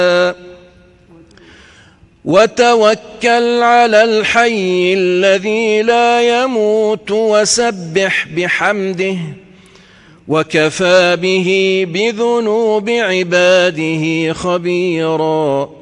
وتوكل على الحي الذي لا يموت وسبح بحمده وكفى به بذنوب عباده خبيرا.